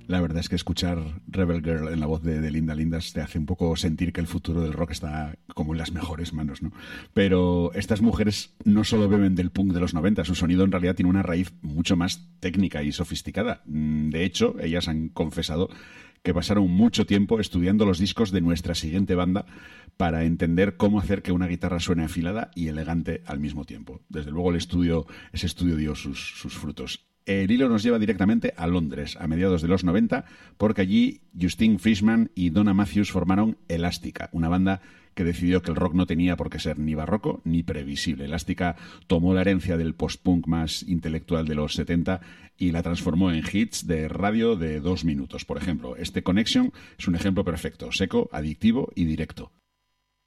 La verdad es que escuchar Rebel Girl en la voz de Linda Lindas te hace un poco sentir que el futuro del rock está como en las mejores manos, ¿no? Pero estas mujeres no solo beben del punk de los 90, su sonido en realidad tiene una raíz mucho más técnica y sofisticada. De hecho, ellas han confesado que pasaron mucho tiempo estudiando los discos de nuestra siguiente banda para entender cómo hacer que una guitarra suene afilada y elegante al mismo tiempo. Desde luego ese estudio dio sus frutos. El hilo nos lleva directamente a Londres, a mediados de los 90, porque allí Justine Frischmann y Donna Matthews formaron Elástica, una banda que decidió que el rock no tenía por qué ser ni barroco ni previsible. Elástica tomó la herencia del post-punk más intelectual de los 70 y la transformó en hits de radio de 2 minutos. Por ejemplo, este Connection es un ejemplo perfecto, seco, adictivo y directo.